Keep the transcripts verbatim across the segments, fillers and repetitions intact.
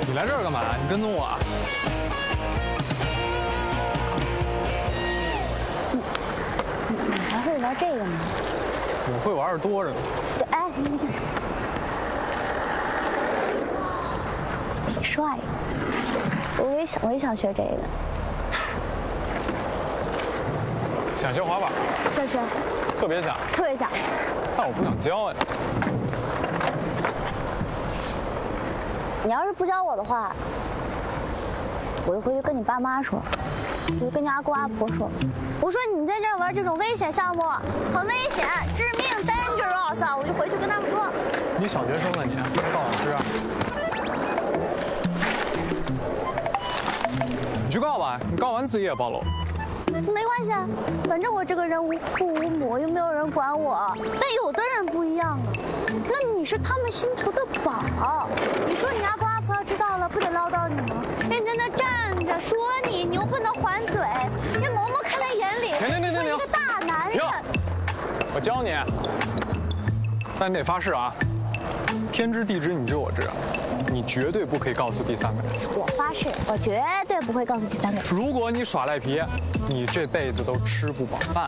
你来这儿干嘛？你跟踪我啊？ 你你还会玩这个吗？ 我会玩的多着呢。 哎，挺帅的。我也想，我也想学这个。 想学滑板？ 想学。 特别想。 特别想。 但我不想教呀。 你要是不教我的话，我就回去跟你爸妈说，我就跟你阿公阿婆说，我说你在这儿玩这种危险项目，很危险，致命 dangerous， 我就回去跟他们说。 你小学生呢你？告老师啊？你去告吧，你告完自己也暴露。 没关系啊，反正我这个人无父无母，又没有人管我。但有的人不一样啊，那你是他们心头的宝。你说你阿公阿婆要知道了，不得唠叨你吗？人在那站着说你，你又不能还嘴，人嬷嬷看在眼里， 停停停停停！ 一个大男人。 我教你，但你得发誓啊，天知地知，你知我知，你绝对不可以告诉第三个人。 我发誓，我绝对不会告诉第三个人。 如果你耍赖皮，你这辈子都吃不饱饭。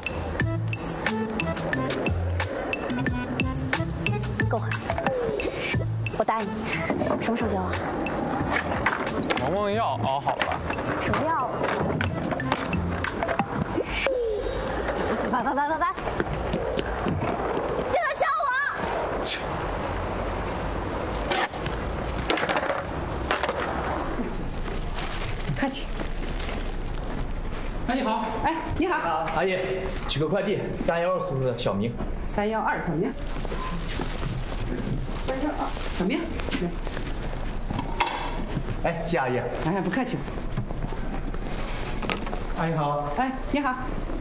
够狠！我答应你，什么时候教啊？ 萌萌药熬好了吧？ 什么药？来来来来来，这个教我。 切。 客气。 哎，你好。 哎，你好。 啊，阿姨，取个快递，三幺二宿舍的小明。 三幺二小明。三幺二小明。 哎，谢阿姨。 哎，不客气。 阿姨好。 哎，你好。